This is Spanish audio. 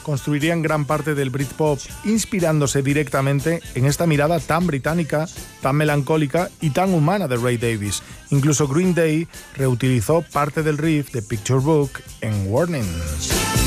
construirían gran parte del Britpop, inspirándose directamente en esta mirada tan británica, tan melancólica y tan humana de Ray Davies. Incluso Green Day reutilizó parte del riff de Picture Book en Warning.